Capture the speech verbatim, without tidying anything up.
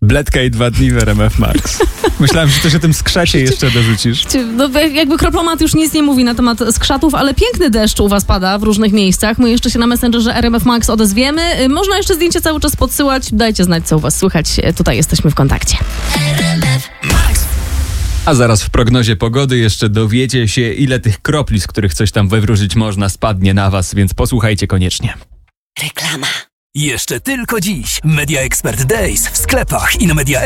Bledka i dwa dni w R M F Max. Myślałem, że coś o tym skrzacie jeszcze dorzucisz. No, jakby Kroplomat już nic nie mówi na temat skrzatów, ale piękny deszcz u was pada w różnych miejscach. My jeszcze się na Messengerze R M F Max odezwiemy. Można jeszcze zdjęcia cały czas podsyłać. Dajcie znać, co u was słychać. Tutaj jesteśmy w kontakcie. R M F Max. A zaraz w prognozie pogody jeszcze dowiecie się, ile tych kropli, z których coś tam wywróżyć można, spadnie na was, więc posłuchajcie koniecznie. Reklama. Jeszcze tylko dziś Media Expert Days w sklepach i na media